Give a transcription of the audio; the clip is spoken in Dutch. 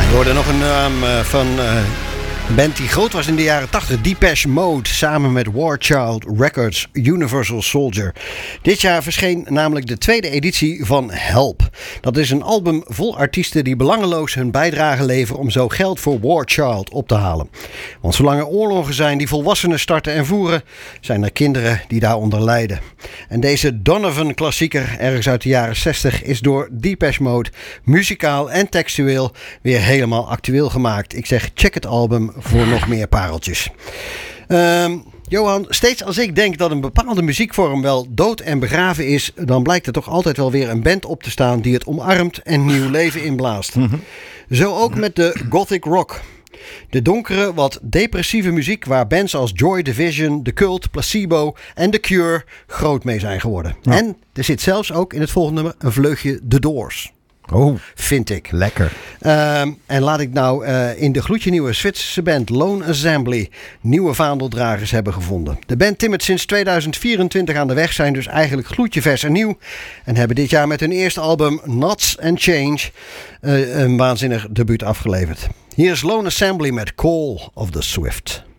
We hoorden nog een naam van een band die groot was in de jaren 80. Depeche Mode samen met War Child Records, Universal Soldier. Dit jaar verscheen namelijk de tweede editie van Help. Dat is een album vol artiesten die belangeloos hun bijdrage leveren om zo geld voor War Child op te halen. Want zolang er oorlogen zijn die volwassenen starten en voeren, zijn er kinderen die daaronder lijden. En deze Donovan-klassieker, ergens uit de jaren 60, is door Depeche Mode muzikaal en textueel weer helemaal actueel gemaakt. Ik zeg, check het album voor nog meer pareltjes. Johan, steeds als ik denk dat een bepaalde muziekvorm wel dood en begraven is, dan blijkt er toch altijd wel weer een band op te staan die het omarmt en nieuw leven inblaast. Zo ook met de Gothic Rock. De donkere, wat depressieve muziek waar bands als Joy Division, The Cult, Placebo en The Cure groot mee zijn geworden. Ja. En er zit zelfs ook in het volgende nummer een vleugje The Doors. Oh, vind ik. Lekker. En laat ik nou in de gloedje nieuwe Zwitserse band Lone Assembly nieuwe vaandeldragers hebben gevonden. De band timmert sinds 2024 aan de weg, zijn dus eigenlijk gloedje vers en nieuw. En hebben dit jaar met hun eerste album Knots and Change een waanzinnig debuut afgeleverd. Hier is Lone Assembly met Call of the Swift.